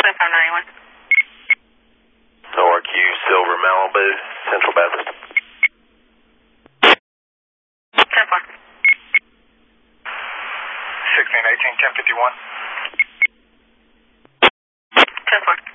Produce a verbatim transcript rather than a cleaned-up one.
twenty-five ninety-one. O R Q Silver Malibu, Central Baptist. ten four. sixteen eighteen ten fifty-one. ten four.